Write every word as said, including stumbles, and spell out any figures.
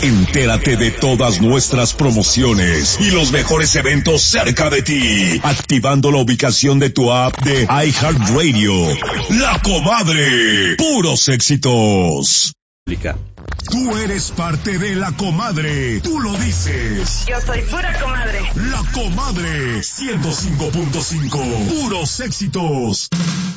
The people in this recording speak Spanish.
Entérate de todas nuestras promociones y los mejores eventos cerca de ti, activando la ubicación de tu app de iHeartRadio. La Comadre, puros éxitos. Tú eres parte de La Comadre, tú lo dices. Yo soy pura comadre. La Comadre, ciento cinco punto cinco, puros éxitos.